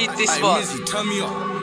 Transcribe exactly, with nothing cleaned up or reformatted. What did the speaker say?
beat this Hey, fuck. Mizzy, turn me up.